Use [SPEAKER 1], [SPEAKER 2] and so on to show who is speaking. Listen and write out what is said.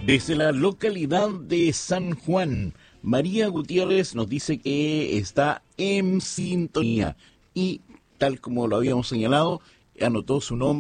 [SPEAKER 1] Desde la localidad de San Juan, María Gutiérrez nos dice que está en sintonía y, tal como lo habíamos señalado, anotó su nombre